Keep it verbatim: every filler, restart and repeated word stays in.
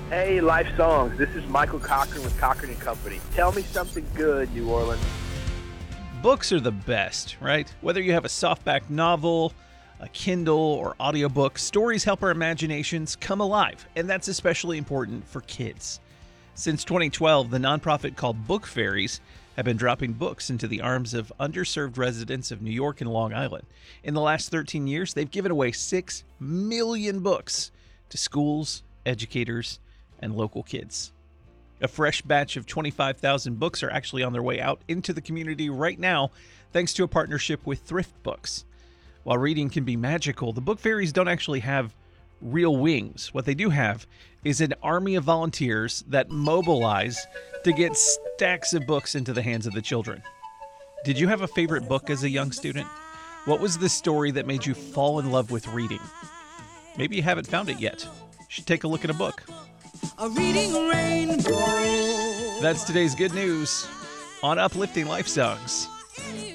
Hey, Life Songs. This is Michael Cochran with Cochran and Company. Tell me something good, New Orleans. Books are the best, right? Whether you have a softback novel, a Kindle, or audiobook, stories help our imaginations come alive, and that's especially important for kids. Since twenty twelve, the nonprofit called Book Fairies have been dropping books into the arms of underserved residents of New York and Long Island. In the last thirteen years, they've given away six million books to schools, educators, and local kids. A fresh batch of twenty-five thousand books are actually on their way out into the community right now, thanks to a partnership with Thrift Books. While reading can be magical, the Book Fairies don't actually have real wings. What they do have is an army of volunteers that mobilize to get stacks of books into the hands of the children. Did you have a favorite book as a young student? What was the story that made you fall in love with reading? Maybe you haven't found it yet. You should take a look at a book. A reading rainbow. That's today's good news on Uplifting Life Songs.